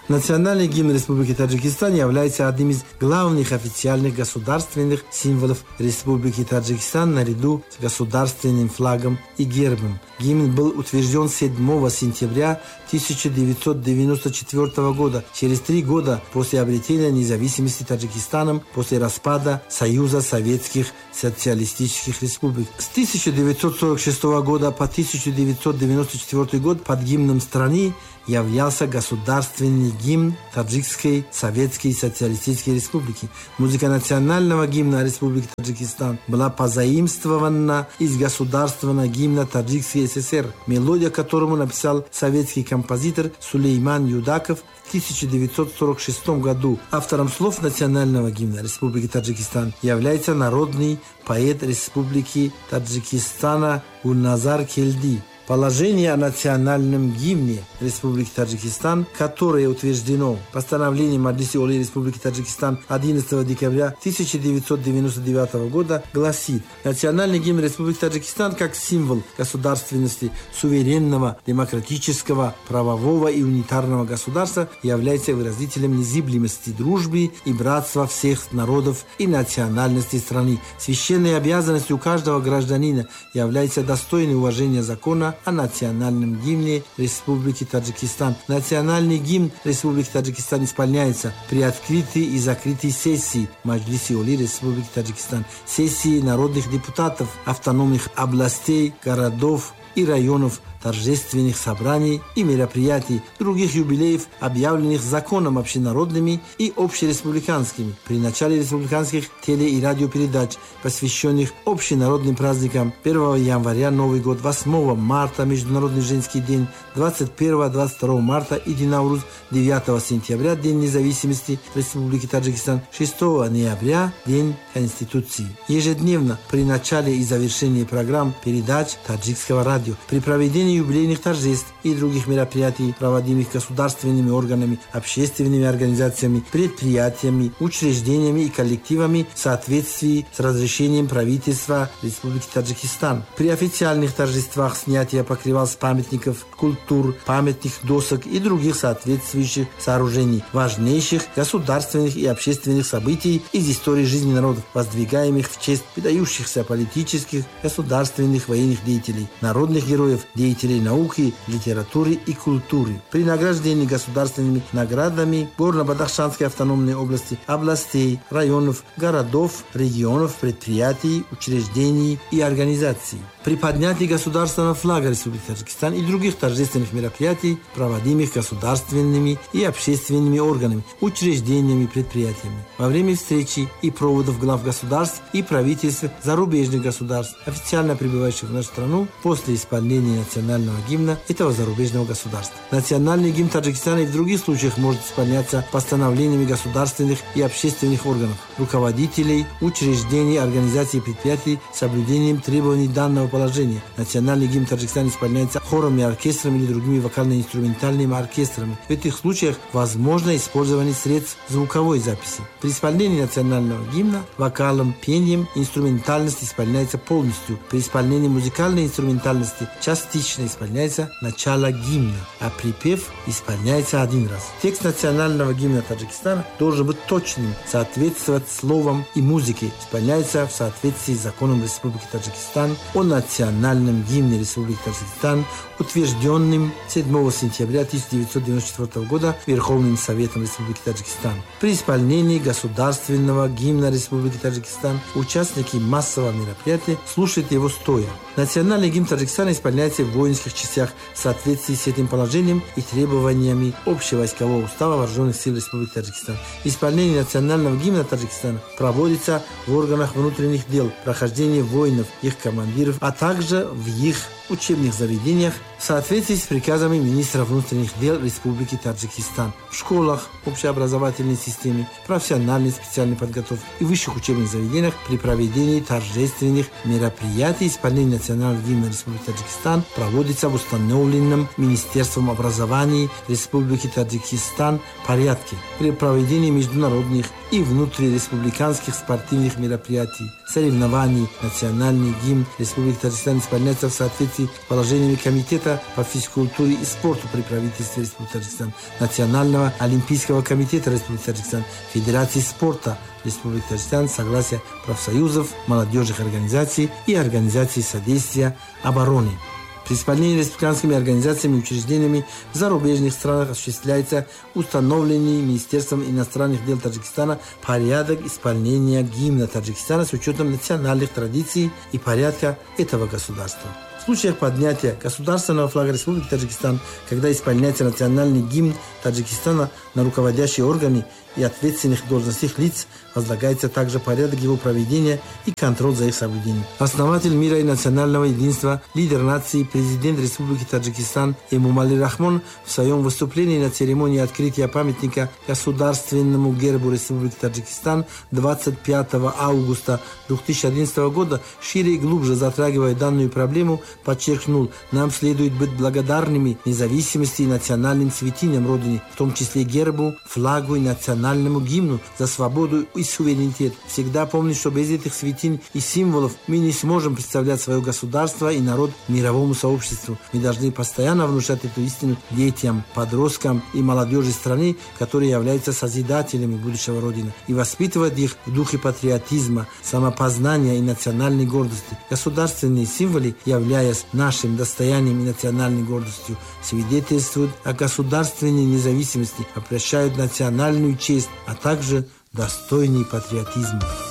Национальный гимн Республики Таджикистан является одним из главных официальных государственных символов Республики Таджикистан наряду с государственным флагом и гербом. Гимн был утвержден 7 сентября 1994 года, через 3 года после обретения независимости Таджикистаном после распада Союза Советских Социалистических Республик. С 1946 года по 1994 год под гимном страны являлся государственный гимн Таджикской Советской Социалистической Республики. Музыка национального гимна Республики Таджикистан была позаимствована из государственного гимна Таджикской ССР, мелодия которому написал советский композитор Сулейман Юдаков в 1946 году. Автором слов национального гимна Республики Таджикистан является народный поэт Республики Таджикистана Гульназар Келди. Положение о национальном гимне Республики Таджикистан, которое утверждено постановлением Маджлиси Оли Республики Таджикистан 11 декабря 1999 года, гласит: национальный гимн Республики Таджикистан как символ государственности суверенного, демократического, правового и унитарного государства является выразителем незыблемости дружбы и братства всех народов и национальностей страны. Священной обязанностью каждого гражданина является достойное уважение закона о национальном гимне Республики Таджикистан. Национальный гимн Республики Таджикистан исполняется при открытой и закрытой сессии Маджлиси Оли Республики Таджикистан, сессии народных депутатов автономных областей, городов и районов, торжественных собраний и мероприятий, других юбилеев, объявленных законом общенародными и общереспубликанскими, при начале республиканских теле- и радиопередач, посвященных общенародным праздникам 1 января Новый год, 8 марта Международный женский день, 21-22 марта Иди Навруз, 9 сентября День независимости Республики Таджикистан, 6 ноября День Конституции. Ежедневно при начале и завершении программ передач таджикского радио, при проведении юбилейных торжеств и других мероприятий, проводимых государственными органами, общественными организациями, предприятиями, учреждениями и коллективами в соответствии с разрешением правительства Республики Таджикистан. При официальных торжествах снятия покрывал с памятников культур, памятных досок и других соответствующих сооружений, важнейших государственных и общественных событий из истории жизни народов, воздвигаемых в честь выдающихся политических, государственных, военных деятелей, народных героев, деятелей науки, литературы и культуры. При награждении государственными наградами Горно-Бадахшанской автономной области, областей, районов, городов, регионов, предприятий, учреждений и организаций. При поднятии государственного флага Республики Таджикистан и других торжественных мероприятий, проводимых государственными и общественными органами, учреждениями и предприятиями. Во время встречи и проводов глав государств и правительств зарубежных государств, официально прибывающих в нашу страну после исполнения национального гимна этого зарубежного государства. Национальный гимн Таджикистана и в других случаях может исполняться постановлениями государственных и общественных органов, руководителей, учреждений, организаций и предприятий с соблюдением требований данного положения. Национальный гимн Таджикистана исполняется хором и оркестром или другими вокально-инструментальными оркестрами. В этих случаях возможно использование средств звуковой записи. При исполнении национального гимна вокалом, пением инструментальность исполняется полностью. При исполнении музыкальной инструментальности частично исполняется начало гимна, а припев исполняется один раз. Текст национального гимна Таджикистана должен быть точным, соответствовать словам и музыке. Исполняется в соответствии с законом Республики Таджикистан о национальном гимне Республики Таджикистан, утвержденным 7 сентября 1994 года Верховным Советом Республики Таджикистан. При исполнении государственного гимна Республики Таджикистан участники массового мероприятия слушают его стоя. Национальный гимн Таджикистана исполняется в воинских частях в соответствии с этим положением и требованиями общевойскового устава Вооруженных сил Республики Таджикистан. Исполнение национального гимна Таджикистана проводится в органах внутренних дел, прохождение воинов, их командиров, а также в их учебных заведениях в соответствии с приказами министра внутренних дел Республики Таджикистан, в школах, общеобразовательной системе, профессиональной специальной подготовке и высших учебных заведениях при проведении торжественных мероприятий. Исполнение национального гимна Республики Таджикистан проводится в установленном Министерством образования Республики Таджикистан порядке. При проведении международных и внутриреспубликанских спортивных мероприятий, соревнований, национальный гимн Республики Таджикистан исполняется в соответствии соответствии с положениями Комитета по физкультуре и спорту при правительстве Республики Таджикистан, Национального олимпийского комитета Республики Таджикистан, Федерации спорта Республики Таджикистан, согласия профсоюзов, молодежных организаций и организаций содействия обороне. При исполнении республиканскими организациями и учреждениями в зарубежных странах осуществляется установленный Министерством иностранных дел Таджикистана порядок исполнения гимна Таджикистана с учетом национальных традиций и порядка этого государства. В случаях поднятия государственного флага Республики Таджикистан, когда исполняется национальный гимн Таджикистана, на руководящие органы и ответственных должностных лиц возлагается также порядок его проведения и контроль за их соблюдением. Основатель мира и национального единства, лидер нации, президент Республики Таджикистан Эмомали Рахмон в своем выступлении на церемонии открытия памятника государственному гербу Республики Таджикистан 25 августа 2011 года, шире и глубже затрагивая данную проблему, подчеркнул: нам следует быть благодарными независимости и национальным святыням Родины, в том числе гербу, флагу и национальному гимну, за свободу и суверенитет. Всегда помнить, что без этих святынь и символов мы не сможем представлять свое государство и народ мировому сообществу. Мы должны постоянно внушать эту истину детям, подросткам и молодежи страны, которые являются созидателями будущего Родины, и воспитывать их в духе патриотизма, самопознания и национальной гордости. Государственные символы, являясь нашим достоянием и национальной гордостью, свидетельствуют о государственной независимости, обращают национальную честь, а также достойный патриотизм.